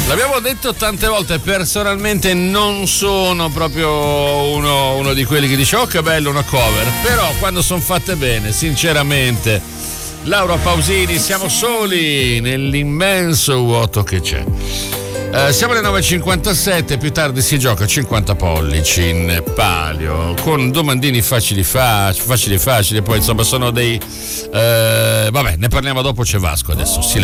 L'abbiamo detto tante volte, personalmente non sono proprio uno di quelli che dice oh che bello una cover, però quando sono fatte bene, sinceramente, Laura Pausini, siamo soli nell'immenso vuoto che c'è. Siamo alle 9.57, più tardi si gioca 50 pollici in palio con domandini facili, poi insomma sono dei vabbè, ne parliamo dopo, c'è Vasco adesso.